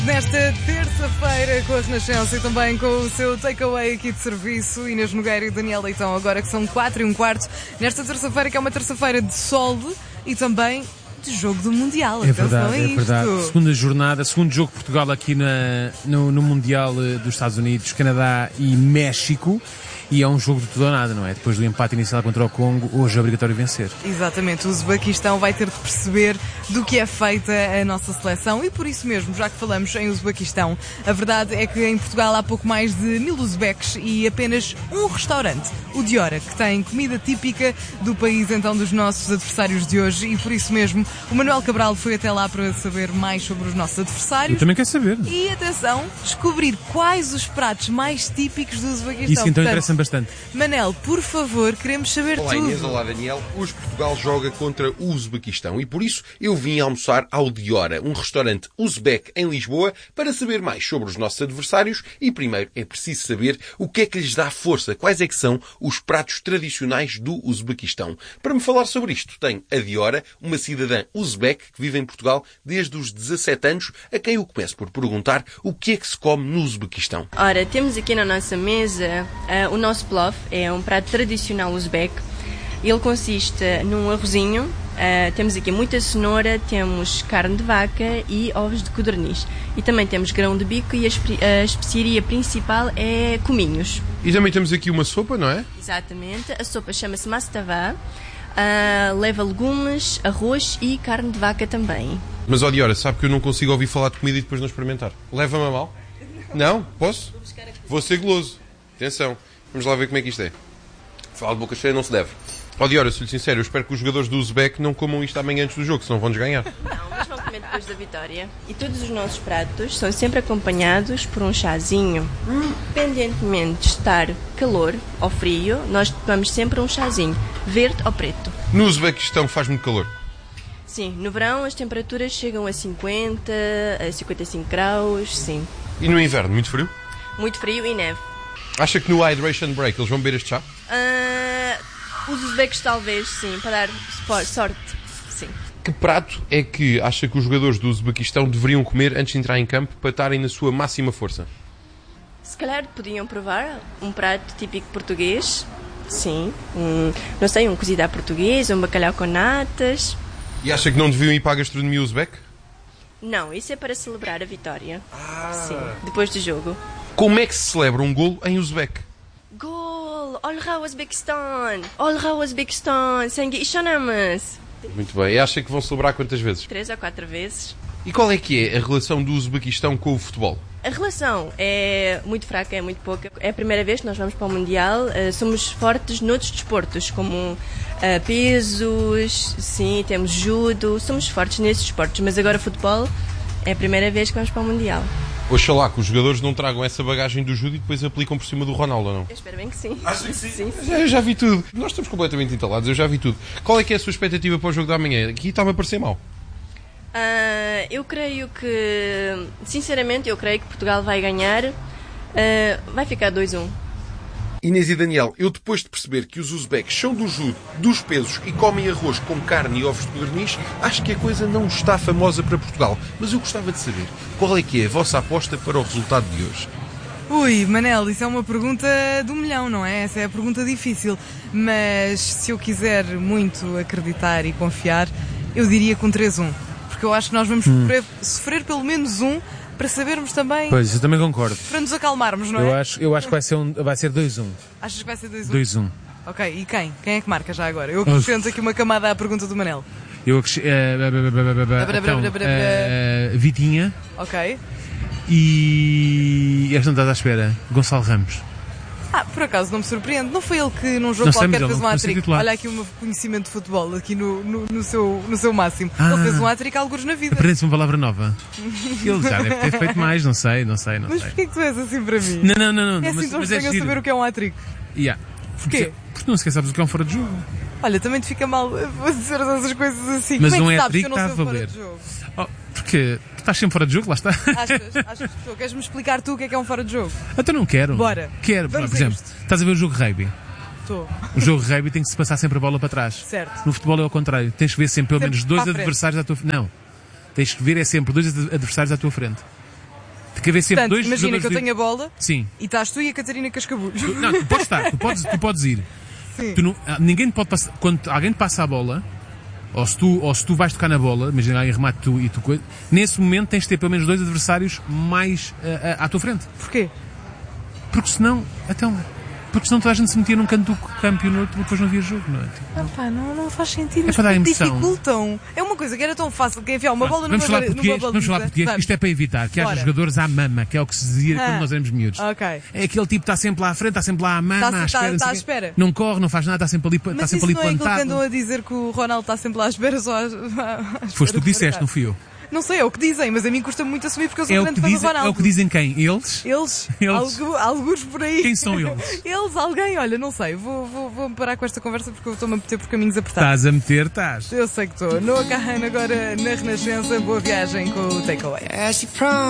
Nesta terça-feira com a Renascença e também com o seu takeaway aqui de serviço, Inês Nogueira e Daniel Leitão, agora que são 4:15, nesta terça-feira que é uma terça-feira de sol e também de jogo do Mundial. É verdade, é verdade. Segunda jornada, segundo jogo de Portugal aqui no Mundial dos Estados Unidos, Canadá e México. E é um jogo de tudo ou nada, não é? Depois do empate inicial contra o Congo, hoje é obrigatório vencer. Exatamente, o Uzbequistão vai ter de perceber do que é feita a nossa seleção e por isso mesmo, já que falamos em Uzbequistão, a verdade é que em Portugal há pouco mais de 1000 uzbeques e apenas um restaurante, o Diora, que tem comida típica do país, então, dos nossos adversários de hoje, e por isso mesmo o Manuel Cabral foi até lá para saber mais sobre os nossos adversários. Eu também quero saber. E atenção, descobrir quais os pratos mais típicos do Uzbequistão. Isso então interessa-me bastante. Manel, por favor, queremos saber olá, tudo. Inês, olá Daniel. Hoje Portugal joga contra o Uzbequistão e por isso eu vim almoçar ao Diora, um restaurante uzbeque em Lisboa, para saber mais sobre os nossos adversários e primeiro é preciso saber o que é que lhes dá força, quais é que são os pratos tradicionais do Uzbequistão. Para me falar sobre isto, tenho a Diora, uma cidadã uzbeque que vive em Portugal desde os 17 anos, a quem eu começo por perguntar o que é que se come no Uzbequistão. Ora, temos aqui na nossa mesa o nosso plov, é um prato tradicional uzbeque. Ele consiste num arrozinho, temos aqui muita cenoura, temos carne de vaca e ovos de codorniz. E também temos grão de bico e a especiaria principal é cominhos. E também temos aqui uma sopa, não é? Exatamente, a sopa chama-se mastava, leva legumes, arroz e carne de vaca também. Mas, ó Diora, sabe que eu não consigo ouvir falar de comida e depois não experimentar. Leva-me a mal? Não? Posso? Vou ser goloso. Atenção. Vamos lá ver como é que isto é. Falar de boca cheia não se deve. Ó Diora, sou-lhe sincero, eu espero que os jogadores do Uzbek não comam isto amanhã antes do jogo, senão vão-nos ganhar. Não, mas vão comer depois da vitória. E todos os nossos pratos são sempre acompanhados por um chazinho. Independentemente de estar calor ou frio, nós tomamos sempre um chazinho, verde ou preto. No Uzbequistão faz muito calor. Sim, no verão as temperaturas chegam a 50, a 55 graus, sim. E no inverno, muito frio? Muito frio e neve. Acha que no Hydration Break eles vão beber este chá? Os uzbecos talvez, sim, para dar sorte, sim. Que prato é que acha que os jogadores do Uzbequistão deveriam comer antes de entrar em campo para estarem na sua máxima força? Se calhar podiam provar um prato típico português, sim. Não sei, um cozido à portuguesa, um bacalhau com natas. E acha que não deviam ir para a gastronomia uzbeque? Não, isso é para celebrar a vitória. Sim, depois do jogo. Como é que se celebra um golo em uzbeque? Gol! Olha o Uzbequistão! Olha o Uzbequistão! Sangue Ishonamas! Muito bem. E acha que vão celebrar quantas vezes? 3 ou 4 vezes. E qual é que é a relação do Uzbequistão com o futebol? A relação é muito fraca, é muito pouca. É a primeira vez que nós vamos para o Mundial. Somos fortes noutros desportos, como pesos, sim, temos judo. Somos fortes nesses desportos, mas agora futebol é a primeira vez que vamos para o Mundial. Oxalá que os jogadores não tragam essa bagagem do judo e depois aplicam por cima do Ronaldo, ou não? Eu espero bem que sim. Acho que sim? Sim. Eu já vi tudo. Nós estamos completamente entalados, eu já vi tudo. Qual é que é a sua expectativa para o jogo da manhã? Aqui está-me a parecer mal. Eu creio que, sinceramente, eu creio que Portugal vai ganhar. Vai ficar 2-1. Inês e Daniel, eu depois de perceber que os uzbeques são do judo, dos pesos e comem arroz com carne e ovos de codorniz, acho que a coisa não está famosa para Portugal. Mas eu gostava de saber qual é que é a vossa aposta para o resultado de hoje. Ui, Manel, isso é uma pergunta de 1 milhão, não é? Essa é a pergunta difícil. Mas se eu quiser muito acreditar e confiar, eu diria com 3-1. Porque eu acho que nós vamos sofrer pelo menos um para sabermos também... Pois, eu também concordo. Para nos acalmarmos, não é? Eu acho que vai ser 2-1. Achas que vai ser 2-1? 2-1. Ok, e quem? Quem é que marca já agora? Eu acrescento aqui uma camada à pergunta do Manel. Vitinha. Ok. E esta não estás à espera. Gonçalo Ramos. Por acaso não me surpreende. Não foi ele que num jogo Não sei, qualquer mas fez ele um não foi hat-trick? Olha aqui o meu conhecimento de futebol aqui no seu máximo. Ele fez um hat-trick alguns na vida. Aprende-se uma palavra nova. Ele já deve ter feito mais, não sei. Mas porquê que tu és assim para mim? Não. É assim tão estranho a saber o que é um hat-trick. Porquê? Porque não sequer sabes o que é um fora de jogo. Olha, também te fica mal dizer essas coisas assim. Mas como um é que hat-trick sabes que eu não está a sou valer. fora de jogo? Porque tu estás sempre fora de jogo, lá está. Achas que tu queres-me explicar tu o que é um fora de jogo? Então não quero. Bora. Quero, por exemplo, estás a ver o jogo de rugby. Estou. O jogo de rugby tem que se passar sempre a bola para trás. Certo. No futebol é ao contrário. Tens que ver sempre pelo menos dois para a frente. adversários à tua frente. Não. Tens que ver sempre dois adversários à tua frente. que haver sempre Portanto, dois imagina jogadores... que eu tenho a bola Sim. e estás tu e a Catarina Cascabulhos. Não, tu podes estar, tu podes ir. Sim. Ninguém te pode passar... Quando alguém te passa a bola, ou se tu vais tocar na bola, imagina alguém remate tu e tu coisa, nesse momento tens de ter pelo menos dois adversários mais à tua frente. Porquê? Porque senão toda a gente se metia num canto do campo e no outro e depois não havia jogo, não é? Não faz sentido. É para dar emoção. Dificultam. É uma coisa que era tão fácil que enfiar uma bola Vamos falar numa português, baliza. isto é para evitar que haja Bora. jogadores à mama, que é o que se dizia quando nós éramos miúdos. Ok. É aquele tipo que está sempre lá à frente, está sempre lá à mama, à espera. Está não à sei o quê. espera. Não corre, não faz nada, está sempre ali, Mas está isso sempre ali não é aquilo que plantado. andam a dizer que o Ronaldo está sempre lá à espera só à espera Foste tu que de disseste, marcar. não fui eu. Não sei, é o que dizem, mas a mim custa muito assumir porque eu sou grande fã do Ronaldo. É o que dizem quem? Eles? Eles? Eles. Alguns por aí. Quem são eles? Eles, alguém, olha, não sei. Vou-me parar com esta conversa porque eu estou-me a meter por caminhos apertados. Estás a meter, estás. Eu sei que estou. Noah Kahan agora na Renascença. Boa viagem com o Takeaway.